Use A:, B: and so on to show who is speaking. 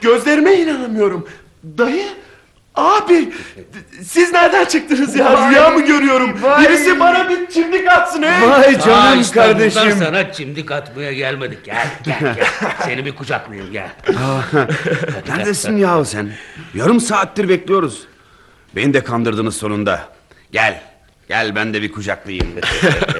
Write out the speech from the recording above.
A: Gözlerime inanamıyorum. Dayı, abi, siz nereden çıktınız ya?
B: Vay,
A: Rüya mı görüyorum?
B: vay.
A: Birisi bana bir çimdik atsın hey.
B: Vay canım
C: işte
B: kardeşim.
C: buradan sana çimdik atmaya gelmedik. Gel gel. Seni bir kucaklayayım gel.
D: Neredesin yahu sen? Yarım saattir bekliyoruz. Beni de kandırdınız sonunda. Gel. Gel ben de bir kucaklayayım.